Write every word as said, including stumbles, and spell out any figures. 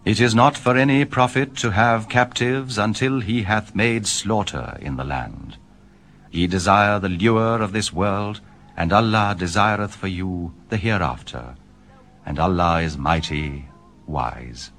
It is not for any profit to have captives until he hath made slaughter in the land. Ye desire the lure of this world, and Allah desireth for you the hereafter. And Allah is mighty, wise.